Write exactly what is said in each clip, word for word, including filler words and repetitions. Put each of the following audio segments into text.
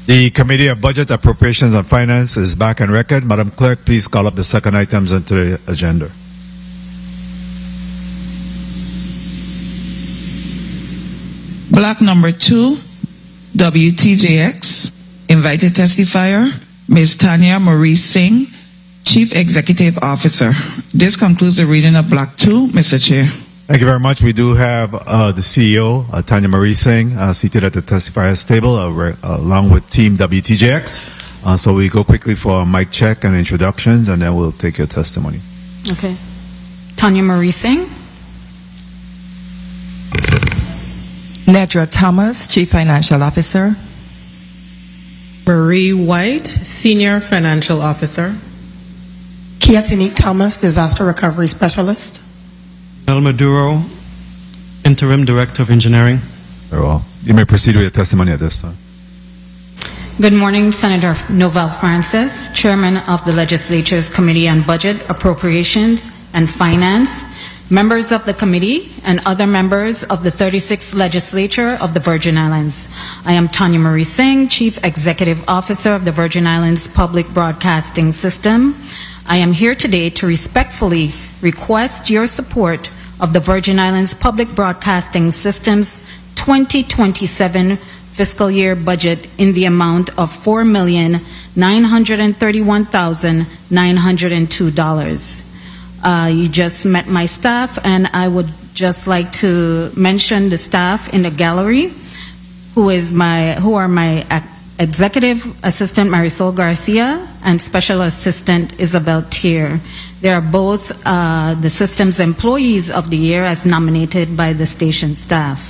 The Committee of Budget, Appropriations and Finance is back on record. Madam Clerk, please call up the second items onto the agenda. Block number two, W T J X. Invited testifier, Miz Tanya Marie Singh, Chief Executive Officer. This concludes the reading of Block two, Mister Chair. Thank you very much. We do have uh, the C E O, uh, Tanya Marie Singh, uh, seated at the testifiers table, uh, uh, along with Team W T J X. Uh, so we go quickly for a mic check and introductions, and then we'll take your testimony. Okay. Tanya Marie Singh. Nedra Thomas, Chief Financial Officer. Marie White, Senior Financial Officer. Kiatinique Thomas, Disaster Recovery Specialist. Mel Maduro, Interim Director of Engineering. Very well. You may proceed with your testimony at this time. Good morning, Senator Novell Francis, Chairman of the Legislature's Committee on Budget, Appropriations, and Finance, members of the committee, and other members of the thirty-sixth Legislature of the Virgin Islands. I am Tanya Marie Singh, Chief Executive Officer of the Virgin Islands Public Broadcasting System. I am here today to respectfully request your support of the Virgin Islands Public Broadcasting System's twenty twenty-seven fiscal year budget in the amount of four million nine hundred thirty-one thousand nine hundred two dollars. Uh, you just met my staff, and I would just like to mention the staff in the gallery, who is my, who are my Executive Assistant Marisol Garcia and Special Assistant Isabel Tier. They are both uh, the system's Employees of the Year as nominated by the station staff.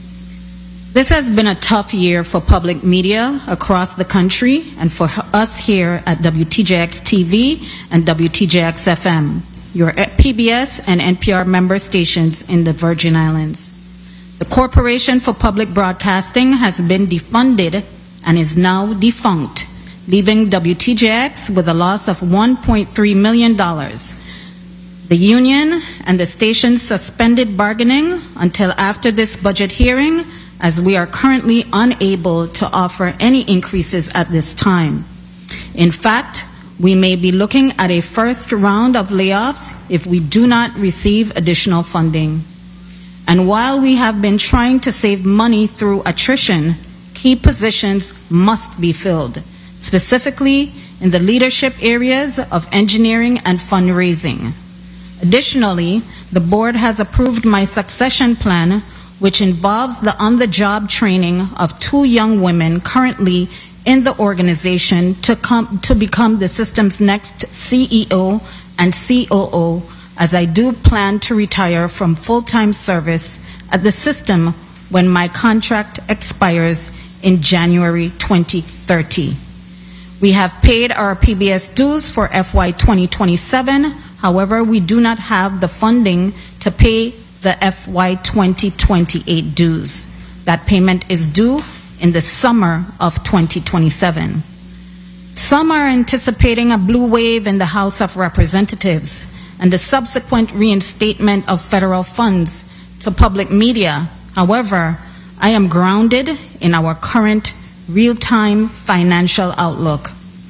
This has been a tough year for public media across the country and for us here at W T J X T V and W T J X F M, your P B S and N P R member stations in the Virgin Islands. The Corporation for Public Broadcasting has been defunded and is now defunct, leaving W T J X with a loss of one point three million dollars. The union and the station suspended bargaining until after this budget hearing, as we are currently unable to offer any increases at this time. In fact, we may be looking at a first round of layoffs if we do not receive additional funding. And while we have been trying to save money through attrition, key positions must be filled, specifically in the leadership areas of engineering and fundraising. Additionally, the board has approved my succession plan, which involves the on-the-job training of two young women currently in the organization to come to become the system's next C E O and C O O, as I do plan to retire from full-time service at the system when my contract expires in January twenty thirty. We have paid our P B S dues for F Y twenty twenty-seven. However, we do not have the funding to pay the F Y twenty twenty-eight dues. That payment is due in the summer of twenty twenty-seven. Some are anticipating a blue wave in the House of Representatives and the subsequent reinstatement of federal funds to public media. However, I am grounded in our current real-time financial outlook.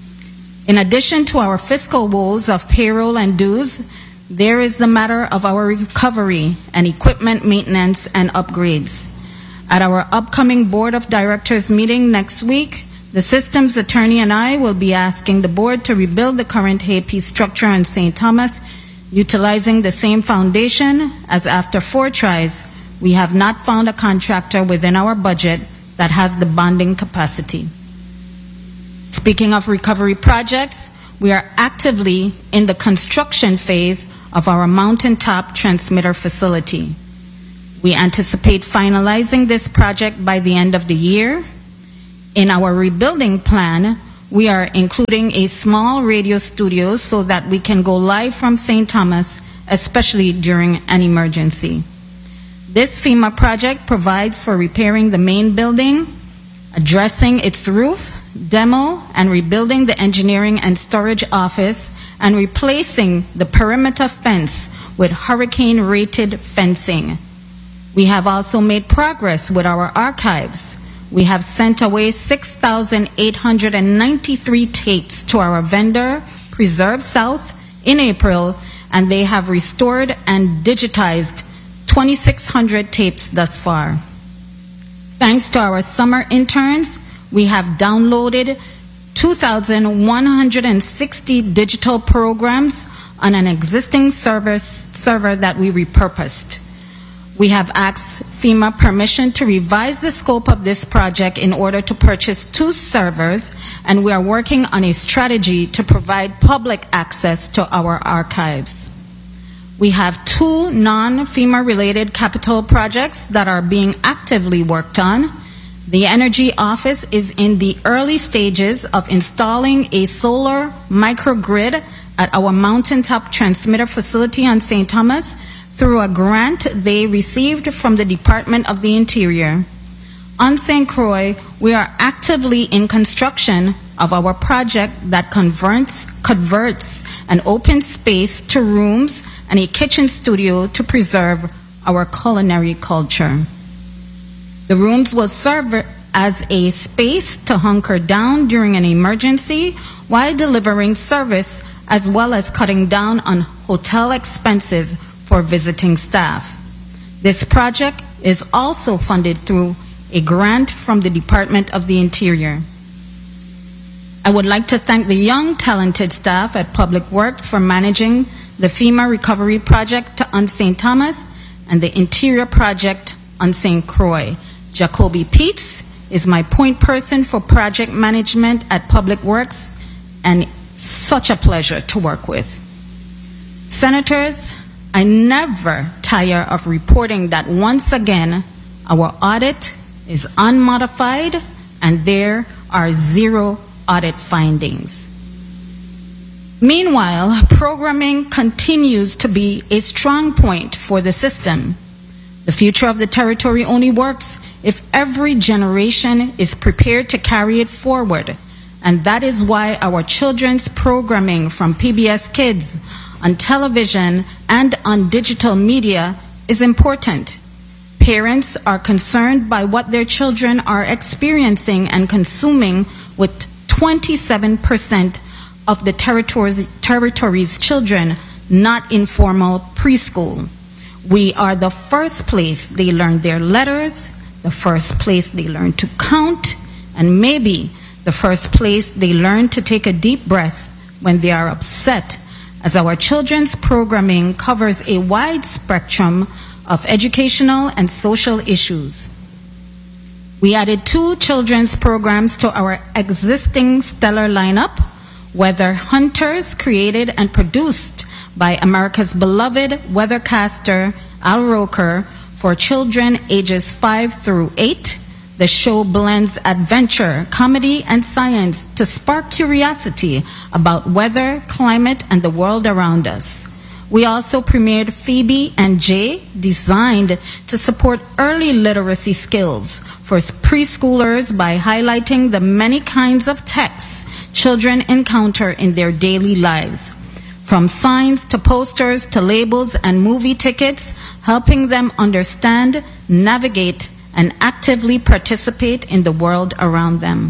In addition to our fiscal woes of payroll and dues, there is the matter of our recovery and equipment maintenance and upgrades. At our upcoming Board of Directors meeting next week, the system's attorney and I will be asking the board to rebuild the current H A P structure in Saint Thomas, utilizing the same foundation, as after four tries, we have not found a contractor within our budget that has the bonding capacity. Speaking of recovery projects, we are actively in the construction phase of our mountaintop transmitter facility. We anticipate finalizing this project by the end of the year. In our rebuilding plan, we are including a small radio studio so that we can go live from Saint Thomas, especially during an emergency. This FEMA project provides for repairing the main building, addressing its roof, demo and rebuilding the engineering and storage office, and replacing the perimeter fence with hurricane-rated fencing. We have also made progress with our archives, We have sent away six thousand eight hundred ninety-three tapes to our vendor, Preserve South, in April, and they have restored and digitized twenty-six hundred tapes thus far. Thanks to our summer interns, we have downloaded two thousand one hundred sixty digital programs on an existing service, server that we repurposed. We have asked FEMA permission to revise the scope of this project in order to purchase two servers, and we are working on a strategy to provide public access to our archives. We have two non-FEMA related capital projects that are being actively worked on. The Energy Office is in the early stages of installing a solar microgrid at our mountaintop transmitter facility on Saint Thomas through a grant they received from the Department of the Interior. On Saint Croix, we are actively in construction of our project that converts, converts an open space to rooms and a kitchen studio to preserve our culinary culture. The rooms will serve as a space to hunker down during an emergency while delivering service, as well as cutting down on hotel expenses for visiting staff. This project is also funded through a grant from the Department of the Interior. I would like to thank the young, talented staff at Public Works for managing the FEMA Recovery Project on Saint Thomas and the Interior Project on Saint Croix. Jacoby Peets is my point person for project management at Public Works, and such a pleasure to work with. Senators, I never tire of reporting that once again our audit is unmodified and there are zero audit findings. Meanwhile, programming continues to be a strong point for the system. The future of the territory only works if every generation is prepared to carry it forward, and that is why our children's programming from P B S Kids on television and on digital media is important. Parents are concerned by what their children are experiencing and consuming, with twenty-seven percent of the territory's, territory's children not in formal preschool. We are the first place they learn their letters, the first place they learn to count, and maybe the first place they learn to take a deep breath when they are upset, as our children's programming covers a wide spectrum of educational and social issues. We added two children's programs to our existing stellar lineup: Weather Hunters, created and produced by America's beloved weathercaster Al Roker, for children ages five through eight. The show blends adventure, comedy, and science to spark curiosity about weather, climate, and the world around us. We also premiered Phoebe and Jay, designed to support early literacy skills for preschoolers by highlighting the many kinds of texts children encounter in their daily lives. From signs to posters to labels and movie tickets, helping them understand, navigate, and actively participate in the world around them.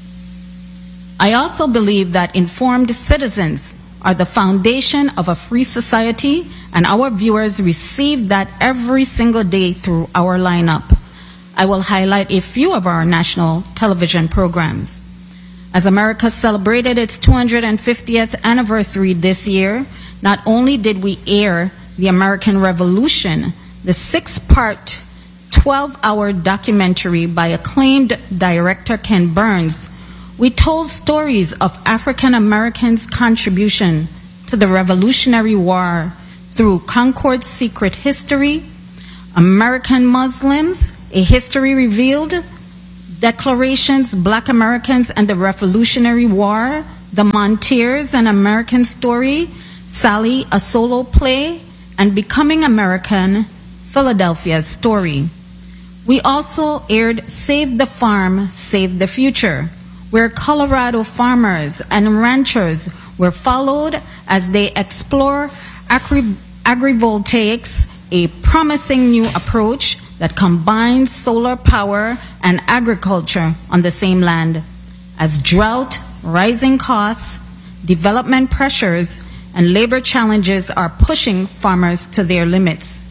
I also believe that informed citizens are the foundation of a free society, and our viewers receive that every single day through our lineup. I will highlight a few of our national television programs. As America celebrated its two hundred fiftieth anniversary this year, not only did we air The American Revolution, the six-part, twelve-hour documentary by acclaimed director Ken Burns, we told stories of African Americans' contribution to the Revolutionary War through Concord's Secret History, American Muslims, A History Revealed, Declarations, Black Americans and the Revolutionary War, The Monteers, An American Story, Sally, A Solo Play, and Becoming American, Philadelphia's Story. We also aired Save the Farm, Save the Future, where Colorado farmers and ranchers were followed as they explore agri- agrivoltaics, a promising new approach that combines solar power and agriculture on the same land, as drought, rising costs, development pressures, and labor challenges are pushing farmers to their limits.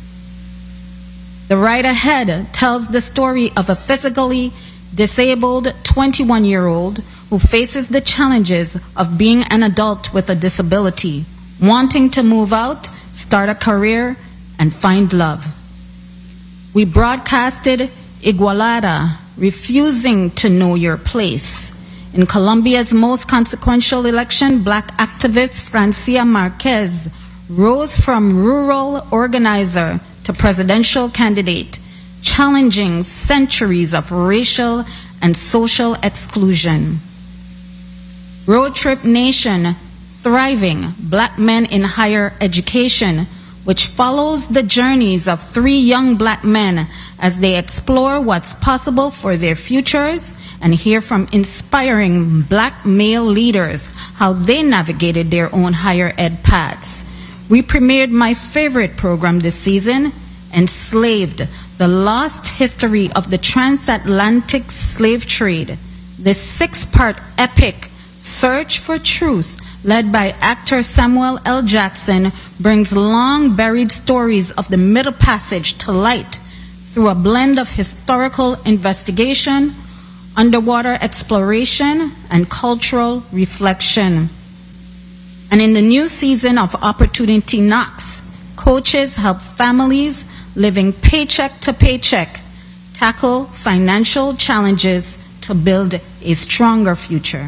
The Ride Ahead tells the story of a physically disabled twenty-one-year-old who faces the challenges of being an adult with a disability, wanting to move out, start a career, and find love. We broadcasted Igualada, Refusing to Know Your Place. In Colombia's most consequential election, black activist Francia Marquez rose from rural organizer to presidential candidate, challenging centuries of racial and social exclusion. Road Trip Nation, Thriving Black Men in Higher Education, which follows the journeys of three young black men as they explore what's possible for their futures and hear from inspiring black male leaders how they navigated their own higher ed paths. We premiered my favorite program this season, Enslaved, the lost history of the transatlantic slave trade. This six-part epic search for truth, led by actor Samuel L. Jackson, brings long-buried stories of the Middle Passage to light through a blend of historical investigation, underwater exploration, and cultural reflection. And in the new season of Opportunity Knocks, coaches help families living paycheck to paycheck tackle financial challenges to build a stronger future.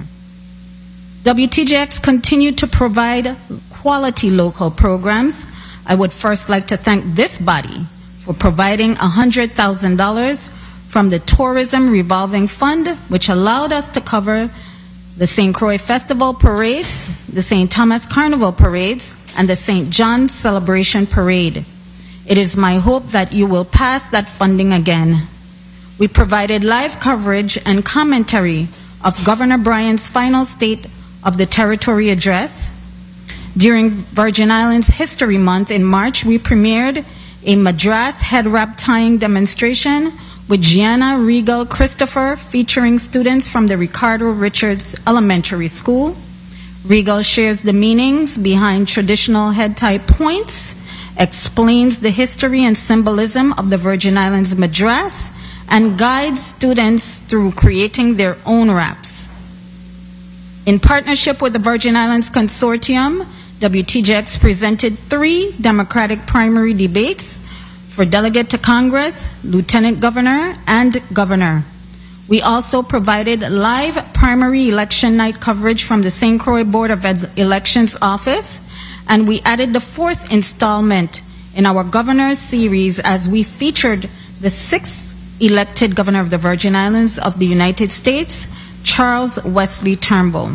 W T J X continued to provide quality local programs. I would first like to thank this body for providing one hundred thousand dollars from the Tourism Revolving Fund, which allowed us to cover the Saint Croix Festival parades, the Saint Thomas Carnival parades, and the Saint John Celebration Parade. It is my hope that you will pass that funding again. We provided live coverage and commentary of Governor Bryan's final State of the Territory address. During Virgin Islands History Month in March, we premiered a Madras head wrap tying demonstration with Gianna Regal Christopher, featuring students from the Ricardo Richards Elementary School. Regal shares the meanings behind traditional head tie points, explains the history and symbolism of the Virgin Islands Madras, and guides students through creating their own wraps. In partnership with the Virgin Islands Consortium, W T J X presented three Democratic primary debates for delegate to Congress, lieutenant governor, and governor. We also provided live primary election night coverage from the Saint Croix Board of Elections office, and we added the fourth installment in our governor series as we featured the sixth elected governor of the Virgin Islands of the United States, Charles Wesley Turnbull.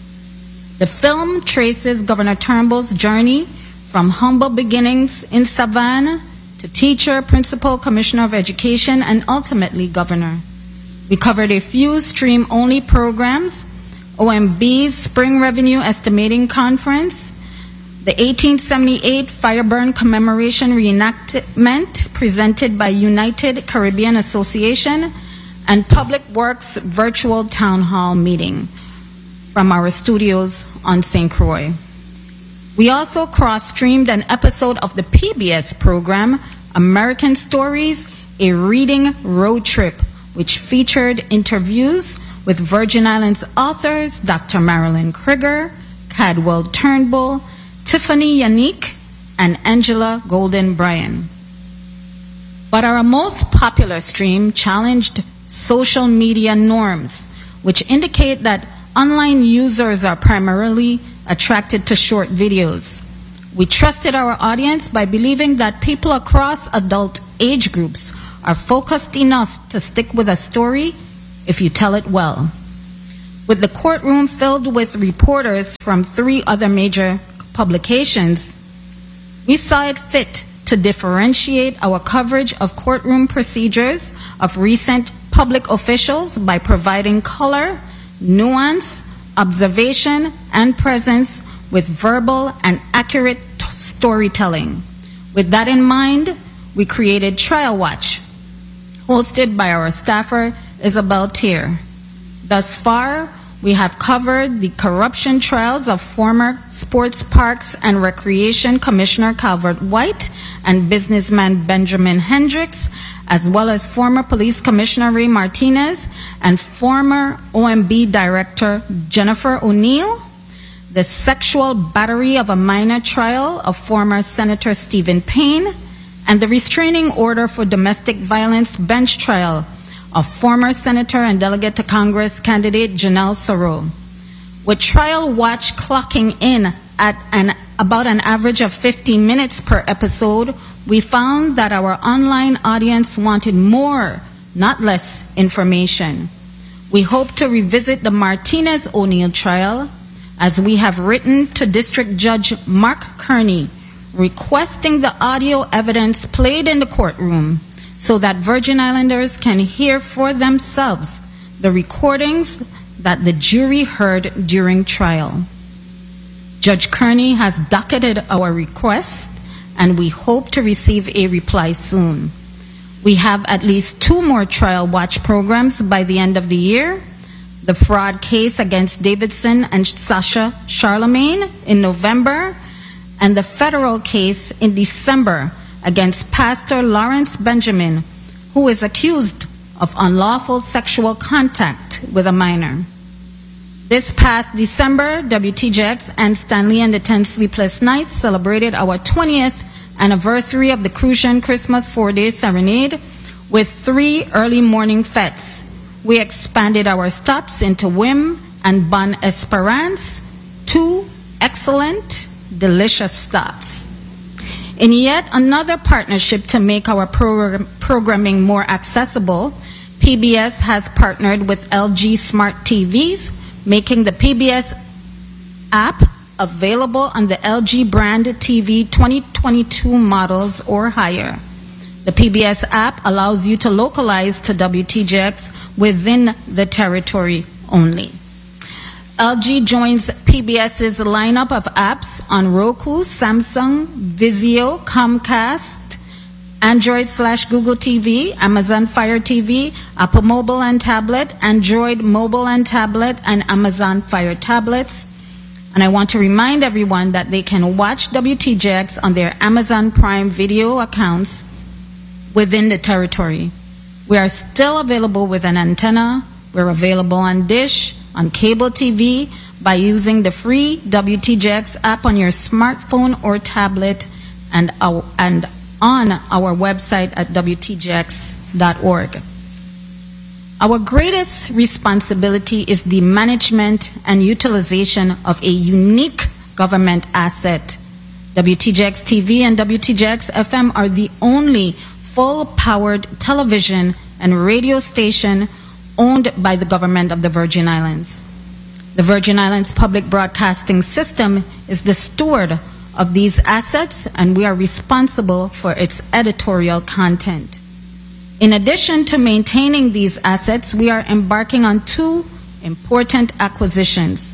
The film traces Governor Turnbull's journey from humble beginnings in Savannah to teacher, principal, commissioner of education, and ultimately governor. We covered a few stream-only programs, O M B's Spring Revenue Estimating Conference, the eighteen seventy-eight Fireburn Commemoration Reenactment presented by United Caribbean Association, and Public Works Virtual Town Hall Meeting from our studios on Saint Croix. We also cross-streamed an episode of the P B S program, American Stories, a reading road trip, which featured interviews with Virgin Islands authors Doctor Marilyn Krieger, Cadwell Turnbull, Tiffany Yannick, and Angela Golden Bryan. But our most popular stream challenged social media norms, which indicate that online users are primarily attracted to short videos. We trusted our audience by believing that people across adult age groups are focused enough to stick with a story if you tell it well. With the courtroom filled with reporters from three other major publications, we saw it fit to differentiate our coverage of courtroom procedures of recent public officials by providing color, nuance, observation, and presence with verbal and accurate t- storytelling. With that in mind, we created Trial Watch, hosted by our staffer, Isabel Tier. Thus far, we have covered the corruption trials of former Sports Parks and Recreation Commissioner Calvert White and businessman Benjamin Hendricks, as well as former Police Commissioner Ray Martinez and former O M B Director Jennifer O'Neill, the sexual battery of a minor trial of former Senator Stephen Payne, and the restraining order for domestic violence bench trial of former Senator and Delegate to Congress candidate Janelle Soro. With trial watch clocking in at an, about an average of fifteen minutes per episode, we found that our online audience wanted more, not less, information. We hope to revisit the Martinez-O'Neill trial, as we have written to District Judge Mark Kearney, requesting the audio evidence played in the courtroom so that Virgin Islanders can hear for themselves the recordings that the jury heard during trial. Judge Kearney has docketed our request, and we hope to receive a reply soon. We have at least two more trial watch programs by the end of the year: the fraud case against Davidson and Sasha Charlemagne in November, and the federal case in December against Pastor Lawrence Benjamin, who is accused of unlawful sexual contact with a minor. This past December, W T J X and Stanley and the Ten Sleepless Nights celebrated our twentieth anniversary of the Crucian Christmas four-day serenade with three early morning fetes. We expanded our stops into Wim and Bon Esperance, two excellent, delicious stops. In yet another partnership to make our program programming more accessible, P B S has partnered with L G Smart T Vs, making the P B S app available on the L G brand T V twenty twenty-two models or higher. The P B S app allows you to localize to W T J X within the territory only. L G joins PBS's lineup of apps on Roku, Samsung, Vizio, Comcast, Android slash Google T V, Amazon Fire T V, Apple Mobile and Tablet, Android Mobile and Tablet, and Amazon Fire Tablets. And I want to remind everyone that they can watch W T J X on their Amazon Prime Video accounts within the territory. We are still available with an antenna. We're available on Dish, on cable T V, by using the free W T J X app on your smartphone or tablet, and, our, and on our website at W T J X dot org. Our greatest responsibility is the management and utilization of a unique government asset. W T J X T V and W T J X F M are the only full-powered television and radio station owned by the government of the Virgin Islands. The Virgin Islands Public Broadcasting System is the steward of these assets, and we are responsible for its editorial content. In addition to maintaining these assets, we are embarking on two important acquisitions.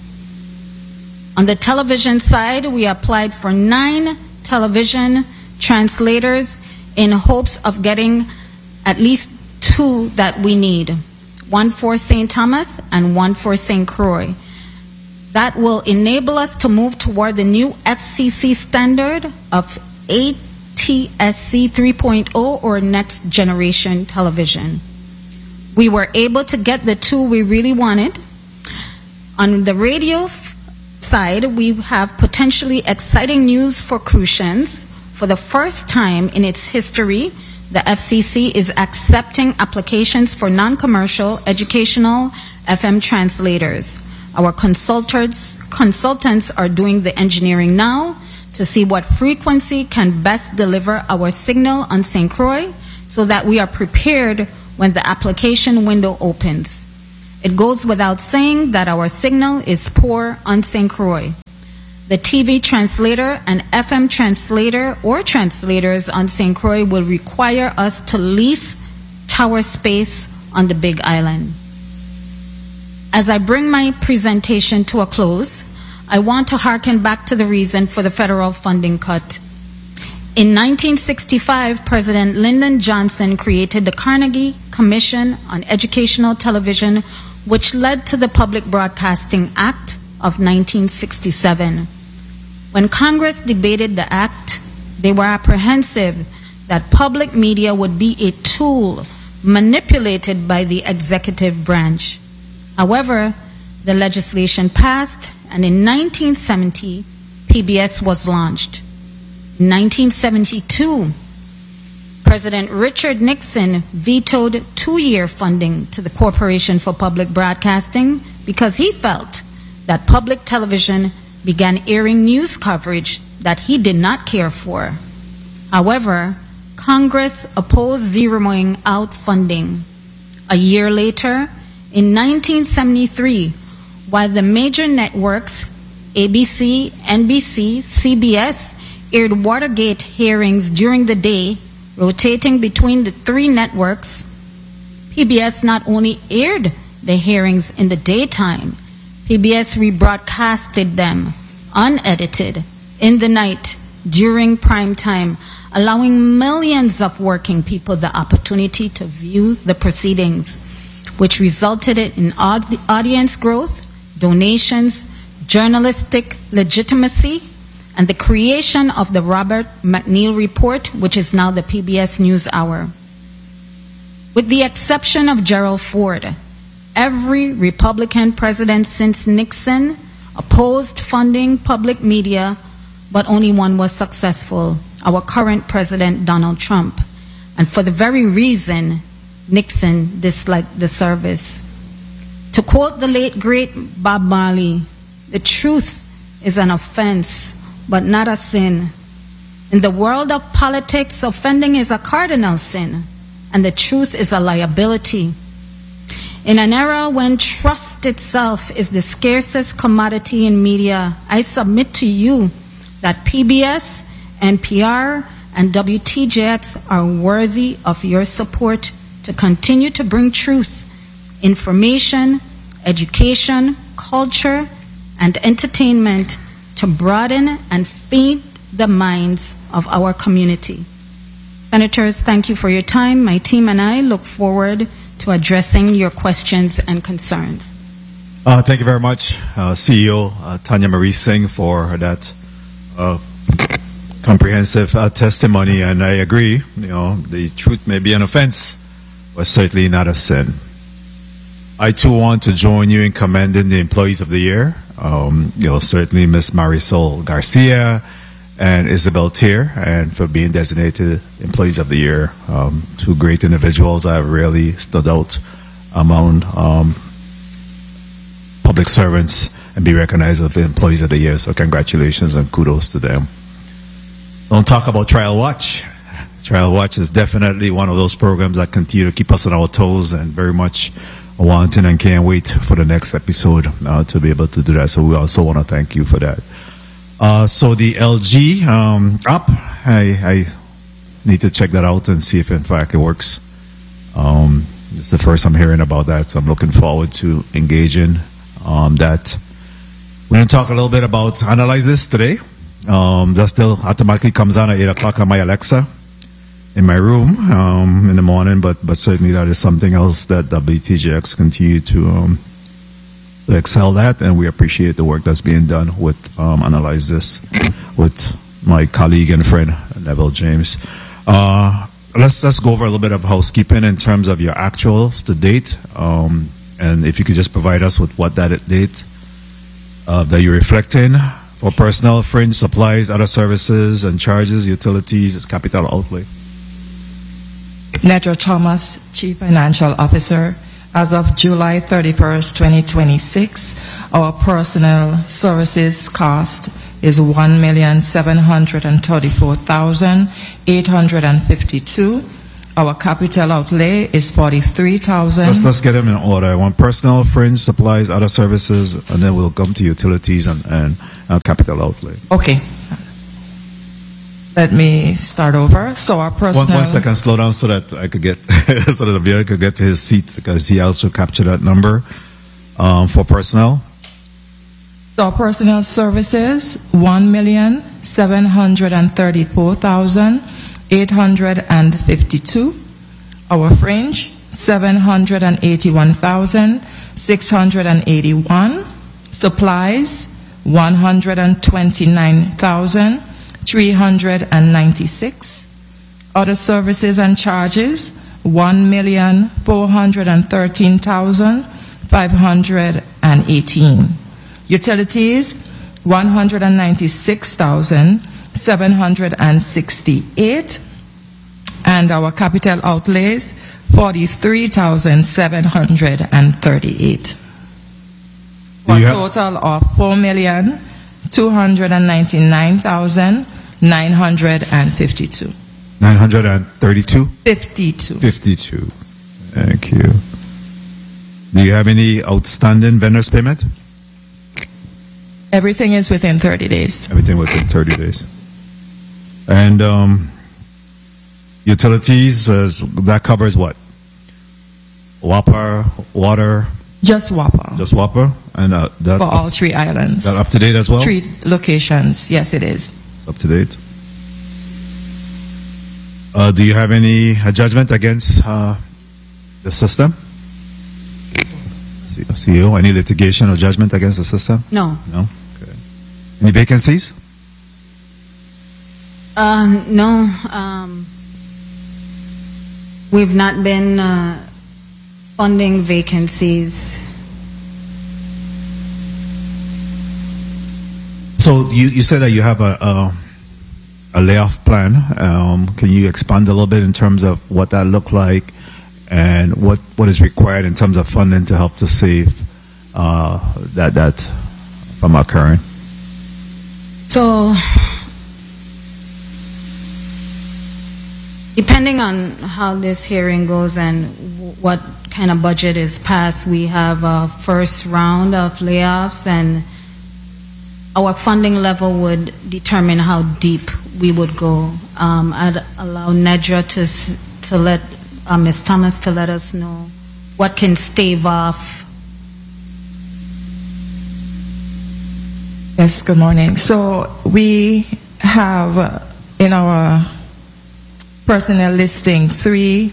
On the television side, we applied for nine television translators in hopes of getting at least two that we need, one for Saint Thomas and one for Saint Croix. That will enable us to move toward the new F C C standard of A T S C three point oh, or Next Generation Television. We were able to get the two we really wanted. On the radio side, we have potentially exciting news for Crucians. For the first time in its history, the F C C is accepting applications for non-commercial educational F M translators. Our consultants, consultants are doing the engineering now to see what frequency can best deliver our signal on Saint Croix so that we are prepared when the application window opens. It goes without saying that our signal is poor on Saint Croix. The T V translator and F M translator or translators on Saint Croix will require us to lease tower space on the Big Island. As I bring my presentation to a close, I want to hearken back to the reason for the federal funding cut. In nineteen sixty-five, President Lyndon Johnson created the Carnegie Commission on Educational Television, which led to the Public Broadcasting Act of nineteen sixty-seven. When Congress debated the act, they were apprehensive that public media would be a tool manipulated by the executive branch. However, the legislation passed, and in nineteen seventy, P B S was launched. In nineteen seventy-two, President Richard Nixon vetoed two-year funding to the Corporation for Public Broadcasting because he felt that public television began airing news coverage that he did not care for. However, Congress opposed zeroing out funding. A year later, in nineteen seventy-three, while the major networks, A B C, N B C, C B S, aired Watergate hearings during the day, rotating between the three networks, P B S not only aired the hearings in the daytime, P B S rebroadcasted them, unedited, in the night, during prime time, allowing millions of working people the opportunity to view the proceedings, which resulted in aud- audience growth, donations, journalistic legitimacy, and the creation of the Robert McNeil Report, which is now the P B S NewsHour. With the exception of Gerald Ford, every Republican president since Nixon opposed funding public media, but only one was successful, our current president, Donald Trump. And for the very reason Nixon disliked the service. To quote the late, great Bob Marley, the truth is an offense, but not a sin. In the world of politics, offending is a cardinal sin, and the truth is a liability. In an era when trust itself is the scarcest commodity in media, I submit to you that P B S, N P R, and W T J X are worthy of your support to continue to bring truth, information, education, culture, and entertainment to broaden and feed the minds of our community. Senators, thank you for your time. My team and I look forward to addressing your questions and concerns. Uh, thank you very much, uh, C E O uh, Tanya Marie Singh, for that uh, comprehensive uh, testimony. And I agree, you know, the truth may be an offense, but certainly not a sin. I too want to join you in commending the Employees of the Year. Um, you know, certainly Miss Marisol Garcia and Isabel Tier, and for being designated Employees of the Year. Um, two great individuals that have really stood out among um, public servants and be recognized as Employees of the Year. So congratulations and kudos to them. Don't talk about Trial Watch. Trial Watch is definitely one of those programs that continue to keep us on our toes, and very much wanting and can't wait for the next episode uh, to be able to do that. So we also want to thank you for that. Uh, so the L G um, app, I, I need to check that out and see if in fact it works. Um, it's the first I'm hearing about that, so I'm looking forward to engaging um, that. We're going to talk a little bit about Analyze This today. Um, that still automatically comes on at eight o'clock on my Alexa in my room um, in the morning, but but certainly that is something else that W T J X continue to um, excel at, and we appreciate the work that's being done with um, Analyze This with my colleague and friend Neville James. Uh, let's let's go over a little bit of housekeeping in terms of your actuals to date, um, and if you could just provide us with what that date uh, that you're reflecting for personnel, fringe, supplies, other services and charges, utilities, capital outlay. Nedra Thomas, Chief Financial Officer. As of July thirty-first, twenty twenty-six, our personnel services cost is one million seven hundred thirty-four thousand eight hundred fifty-two. Our capital outlay is forty-three thousand. Let's, let's get them in order. I want personnel, fringe, supplies, other services, and then we'll come to utilities and, and uh, capital outlay. Okay. Let me start over. So our personnel... One, one second, slow down so that I could get, so that the viewer could get to his seat, because he also captured that number um, for personnel. So our personnel services, one million seven hundred thirty-four thousand eight hundred fifty-two. Our fringe, seven hundred eighty-one thousand six hundred eighty-one. Supplies, one hundred twenty-nine thousand three hundred ninety-six. Other services and charges, one million four hundred thirteen thousand five hundred eighteen. Utilities, one hundred ninety-six thousand seven hundred sixty-eight. And our capital outlays, forty-three thousand seven hundred thirty-eight. For a total of four million two hundred ninety-nine thousand nine hundred fifty-two. nine hundred thirty-two? fifty-two. fifty-two. Thank you. Do you have any outstanding vendors payment? Everything is within thirty days. Everything within thirty days. And um, utilities, uh, that covers what? Whopper, water? Just Whopper. Just Whopper? And uh, that For all three islands. That up to date as well? Three locations. Yes, it is. It's up to date. Uh, do you have any uh, judgment against uh, the system? C E O, any litigation or judgment against the system? No. No? Okay. Any vacancies? Uh, no. Um, we've not been uh, funding vacancies. So you, you said that you have a, a, a layoff plan. Um, can you expand a little bit in terms of what that looked like and what, what is required in terms of funding to help to save uh, that that from occurring? So, depending on how this hearing goes and w- what kind of budget is passed, we have a first round of layoffs, and our funding level would determine how deep we would go. Um, I'd allow Nedra to s- to let uh, Miz Thomas to let us know what can stave off. Yes, good morning. So we have uh, in our personnel listing three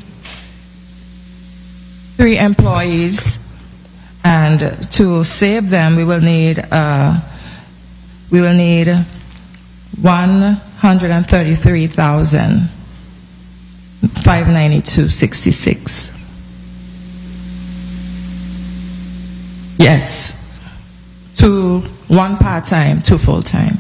three employees, and to save them we will need uh, we will need one hundred thirty-three thousand five hundred ninety-two dollars and sixty-six cents. Yes, two one part-time, two full-time.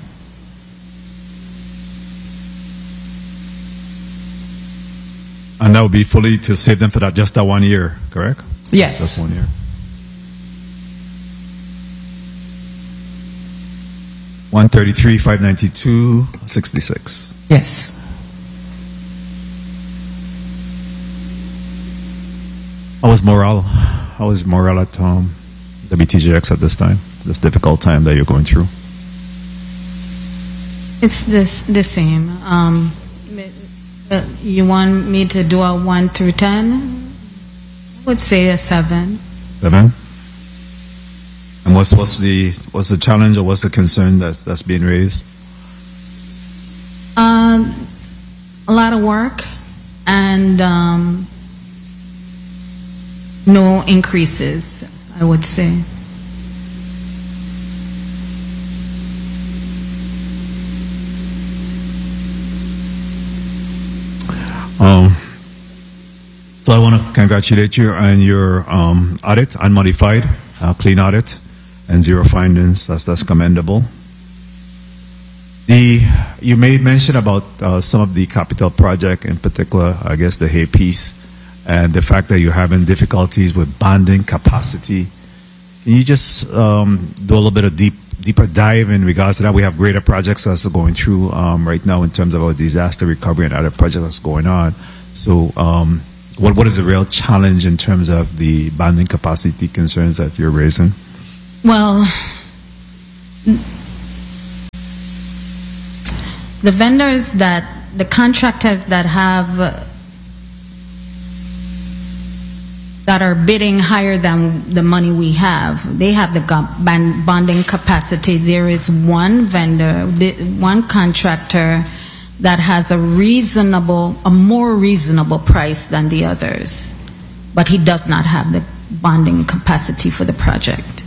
And that would be fully to save them for that just that one year, correct? Yes. Just one year. One thirty-three, five ninety-two, sixty-six. Yes. How was morale? How was morale at um, W T J X at this time? This difficult time that you're going through? It's this the same. Um, uh, you want me to do a one through ten? I would say a seven. Seven. And what's what's the what's the challenge or what's the concern that's that's being raised? Um, a lot of work and um, no increases, I would say. Um, so I want to congratulate you on your um, audit, unmodified, uh, clean audit, and zero findings. That's that's commendable. The you made mention about uh, some of the capital project, in particular, I guess the Hay piece, and the fact that you're having difficulties with bonding capacity. Can you just um, do a little bit of deep deeper dive in regards to that? We have greater projects that's going through um, right now in terms of our disaster recovery and other projects that's going on. So um, what what is the real challenge in terms of the bonding capacity concerns that you're raising? Well, the vendors that, the contractors that have, uh, that are bidding higher than the money we have, they have the go- bonding capacity. There is one vendor, the, one contractor that has a reasonable, a more reasonable price than the others. but he does not have the bonding capacity for the project.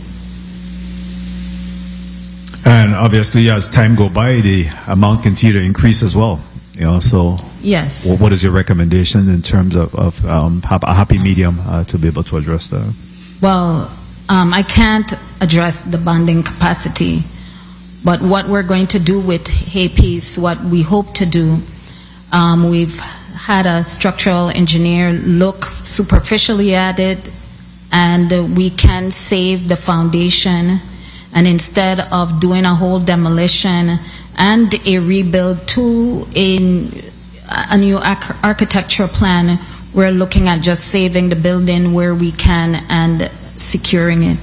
And obviously, as time go by, the amount continue to increase as well. You know, so Yes. wh- what is your recommendation in terms of, of um, hap- a happy medium uh, to be able to address that? Well, um, I can't address the bonding capacity, but what we're going to do with Hay Peace, what we hope to do, um, we've had a structural engineer look superficially at it, and uh, we can save the foundation. And instead of doing a whole demolition and a rebuild to a, a new arch- architecture plan, we're looking at just saving the building where we can and securing it.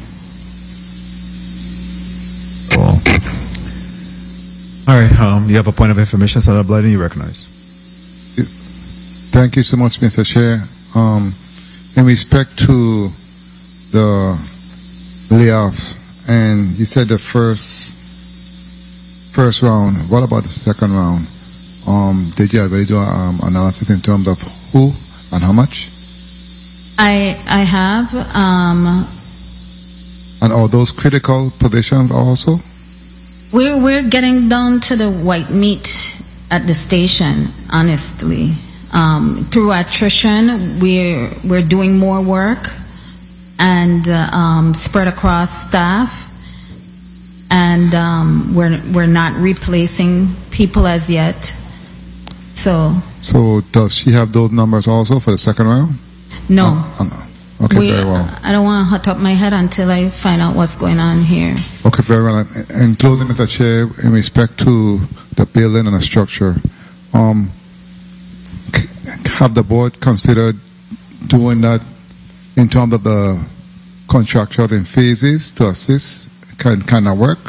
Well, all right. Um, you have a point of information, Senator Blyden, you recognize. Thank you so much, Mister Chair. Um, in respect to the layoffs, and you said the first first round. What about the second round? Um, did you already do an um, analysis in terms of who and how much? I I have. Um, And are those critical positions also? we're we're getting down to the white meat at the station. Honestly, um, through attrition, we're we're doing more work and uh, um, spread across staff, and um, we're we're not replacing people as yet. So So does she have those numbers also for the second round? no. Uh, uh, okay, We- very well. I don't want to hot up my head until I find out what's going on here. Okay, very well. And in closing, Mister Chair, in respect to the building and the structure, um, c- have the board considered doing that in terms of the contractors in phases to assist? Can kind of work?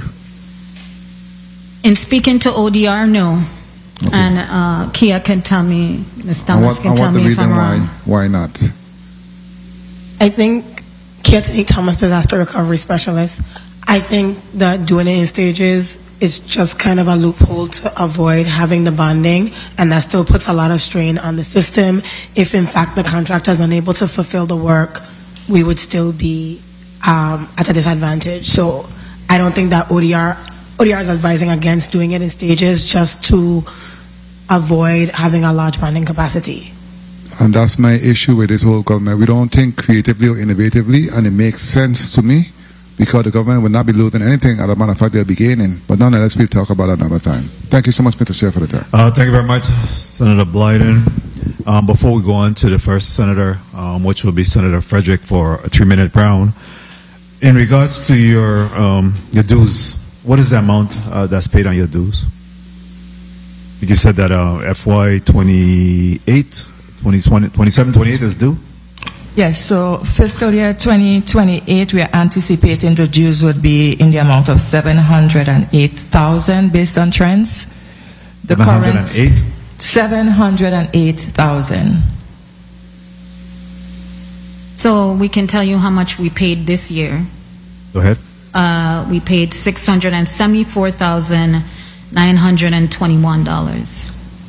In speaking to O D R, no. Okay. And uh, Kia can tell me, Miz And Thomas what, can and tell what the me if reason I'm why wrong. why not? I think Kiatini Thomas, disaster recovery specialist, I think that doing it in stages is just kind of a loophole to avoid having the bonding, and that still puts a lot of strain on the system. If in fact the contractor is unable to fulfill the work, we would still be um, at a disadvantage. So I don't think that O D R O D R is advising against doing it in stages just to avoid having a large bonding capacity. And that's my issue with this whole government. We don't think creatively or innovatively, and it makes sense to me because the government will not be losing anything. As a matter of fact, they'll be gaining. But nonetheless, we'll talk about it another time. Thank you so much, Mister Chair, for the time. Uh, thank you very much, Senator Blyden. Um, before we go on to the first senator, um, which will be Senator Frederick for a three-minute round, in regards to your um, your dues, what is the amount uh, that's paid on your dues? You said that uh, F Y twenty-eight, twenty twenty, twenty-seven, twenty-eight is due? Yes, so fiscal year twenty twenty-eight, we are anticipating the dues would be in the amount of seven hundred eight thousand based on trends. The seven hundred eight? seven hundred eight thousand. So we can tell you how much we paid this year. Go ahead. Uh, we paid six hundred seventy-four thousand nine hundred twenty-one dollars.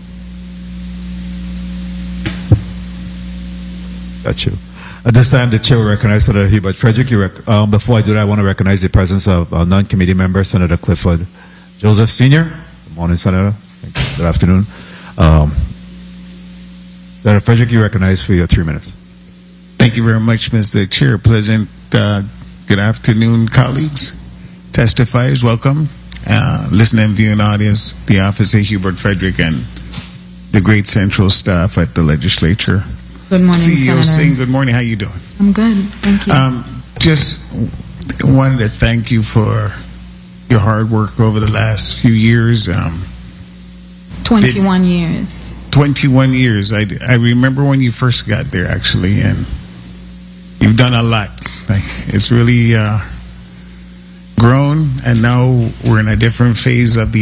Got you. At this time, the chair will recognize Senator Hubert Frederick. You rec- um, before I do that, I want to recognize the presence of uh, non-committee member, Senator Clifford Joseph Senior Good morning, Senator. Thank you. Good afternoon. Um, Senator Frederick, you recognize for your three minutes. Thank you very much, Mister Chair. Pleasant uh, good afternoon, colleagues, testifiers. Welcome. Uh, listening and viewing audience, the Officer Hubert Frederick, and the great central staff at the legislature. Good morning, C E O Senator. Singh, good morning. How you doing? I'm good, thank you. Um, just wanted to thank you for your hard work over the last few years. Um, twenty-one years. twenty-one years. I, I remember when you first got there, actually, and you've done a lot. Like, it's really uh, grown, and now we're in a different phase of the